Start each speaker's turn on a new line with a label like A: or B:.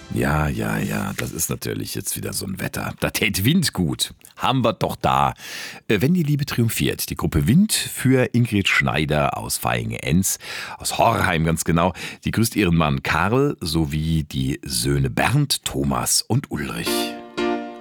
A: Ja, ja, ja, das ist natürlich jetzt wieder so ein Wetter. Da tät Wind gut. Haben wir doch da. Wenn die Liebe triumphiert. Die Gruppe Wind für Ingrid Schneider aus Vaihingen-Enz, aus Horheim ganz genau. Die grüßt ihren Mann Karl sowie die Söhne Bernd, Thomas und Ulrich.